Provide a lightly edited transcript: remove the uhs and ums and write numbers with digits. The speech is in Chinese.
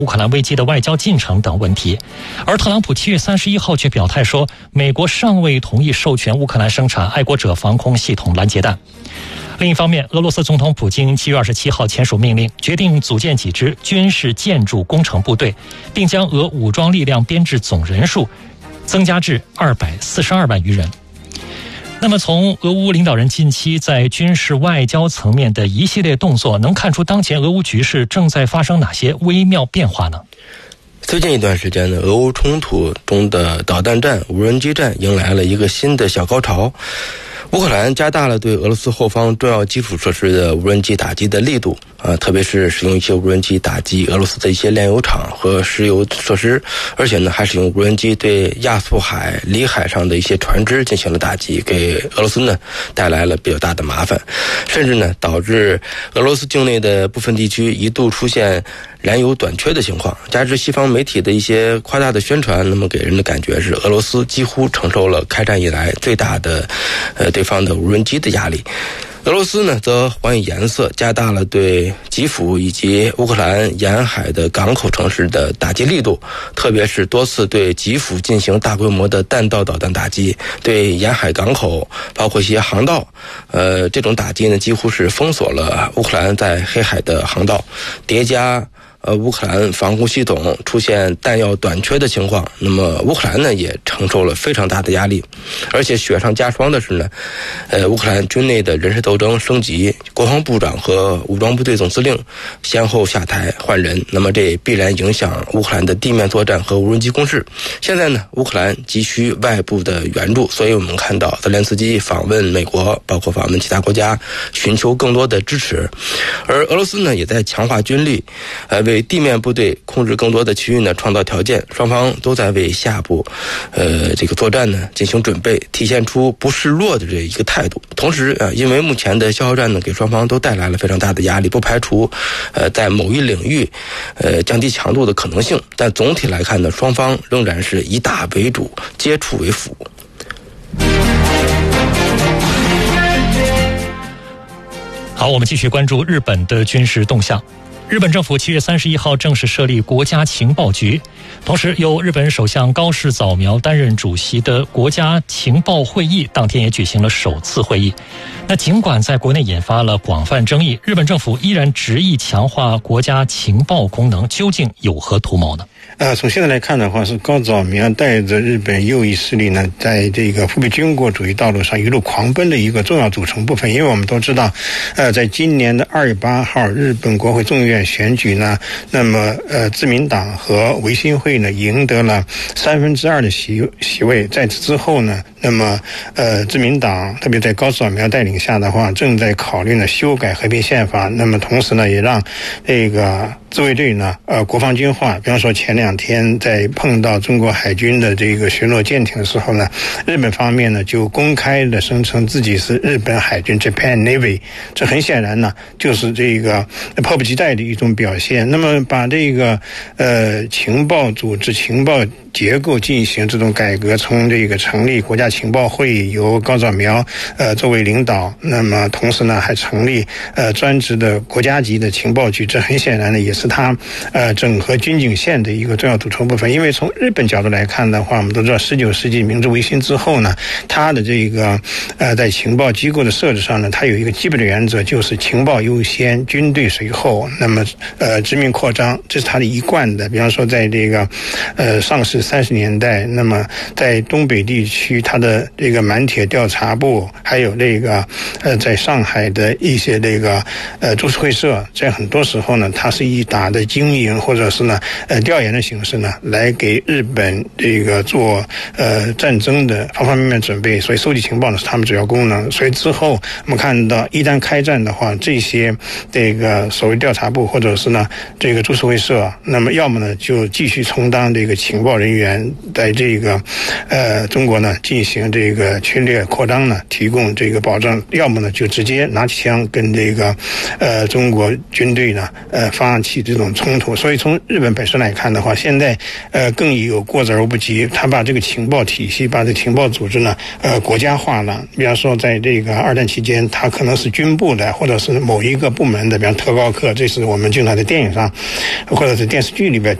乌克兰危机的外交进程等问题。而特朗普7月31号却表态说，美国尚未同意授权乌克兰生产爱国者防空系统拦截弹。另一方面，俄罗斯总统普京7月27号签署命令，决定组建几支军事建筑工程部队，并将俄武装力量编制总人数增加至242万余人。那么从俄乌领导人近期在军事外交层面的一系列动作，能看出当前俄乌局势正在发生哪些微妙变化呢？ 最近一段时间呢，俄乌冲突中的导弹战、无人机战迎来了一个新的小高潮。乌克兰加大了对俄罗斯后方重要基础设施的无人机打击的力度特别是使用一些无人机打击俄罗斯的一些炼油厂和石油设施，而且呢还使用无人机对亚速海、里海上的一些船只进行了打击，给俄罗斯呢带来了比较大的麻烦，甚至呢导致俄罗斯境内的部分地区一度出现燃油短缺的情况。加之西方媒体的一些夸大的宣传，那么给人的感觉是俄罗斯几乎承受了开战以来最大的对方的无人机的压力。俄罗斯呢则还以颜色，加大了对基辅以及乌克兰沿海的港口城市的打击力度，特别是多次对基辅进行大规模的弹道导弹打击，对沿海港口包括一些航道这种打击呢几乎是封锁了乌克兰在黑海的航道，叠加乌克兰防空系统出现弹药短缺的情况，那么乌克兰呢也承受了非常大的压力。而且雪上加霜的是呢，乌克兰军内的人事斗争升级，国防部长和武装部队总司令先后下台换人，那么这也必然影响乌克兰的地面作战和无人机攻势。现在呢，乌克兰急需外部的援助，所以我们看到泽连斯基访问美国，包括访问其他国家，寻求更多的支持。而俄罗斯呢也在强化军力，为地面部队控制更多的区域呢创造条件，双方都在为下步这个作战呢进行准备，体现出不示弱的这一个态度。同时因为目前的消耗战呢给双方都带来了非常大的压力，不排除在某一领域降低强度的可能性，但总体来看呢，双方仍然是以打为主，接触为辅。 好，我们继续关注日本的军事动向。日本政府7月31号正式设立国家情报局，同时由日本首相高市早苗担任主席的国家情报会议当天也举行了首次会议。那尽管在国内引发了广泛争议，日本政府依然执意强化国家情报功能，究竟有何图谋呢？ 从现在来看的话，是高早苗带着日本右翼势力呢，在这个复辟军国主义道路上一路狂奔的一个重要组成部分。因为我们都知道，在今年的2月8号日本国会众议院选举呢，那么自民党和维新会呢赢得了2/3的席位。在此之后呢，那么自民党特别在高早苗带领下的话，正在考虑呢修改和平宪法，那么同时呢也让这个自卫队呢国防军化。比方说前2天在碰到中国海军的这个巡逻舰艇的时候呢，日本方面呢就公开的声称自己是日本海军 Japan Navy， 这很显然呢就是这个迫不及待的一种表现。那么把这个情报组织、情报结构进行这种改革，从这个成立国家情报会由高早苗作为领导，那么同时呢还成立专职的国家级的情报局，这很显然呢也是他整合军警线的一个重要组成部分。因为从日本角度来看的话，我们都知道19世纪明治维新之后呢，它的这个在情报机构的设置上呢，它有一个基本的原则，就是情报优先，军队随后，那么殖民扩张，这是它的一贯的。比方说在这个上世30年代，那么在东北地区，它的这个满铁调查部，还有这个在上海的一些这个株式会社，在很多时候呢，它是以打的经营或者是呢调研的形式呢，来给日本这个做战争的方方面面准备，所以收集情报呢是他们主要功能。所以之后我们看到，一旦开战的话，这些这个所谓调查部或者是呢这个株式会社，那么要么呢就继续充当这个情报人员，在这个中国呢进行这个侵略扩张呢提供这个保障，要么呢就直接拿起枪跟这个中国军队呢发起起这种冲突。所以从日本本身来看的话，现在更有过之而不及，他把这个情报体系、把这情报组织呢国家化了。比方说，在这个二战期间，它可能是军部的，或者是某一个部门的，比方特高课，这是我们经常在电影上或者是电视剧里边